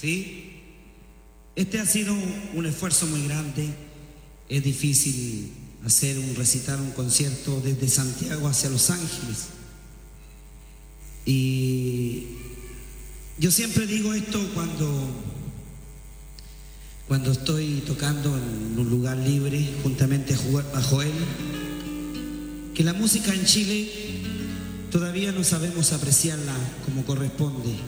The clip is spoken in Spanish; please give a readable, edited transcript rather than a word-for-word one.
¿sí? Este ha sido un esfuerzo muy grande. Es difícil hacer recitar un concierto desde Santiago hacia Los Ángeles. Y yo siempre digo esto cuando estoy tocando en un lugar libre juntamente a Joel, que la música en Chile todavía no sabemos apreciarla como corresponde.